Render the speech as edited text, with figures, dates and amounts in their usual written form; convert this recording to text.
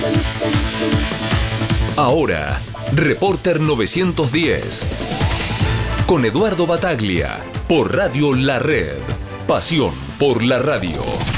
Ahora, Reporter 910. Con Eduardo Bataglia, por Radio La Red. Pasión por la radio.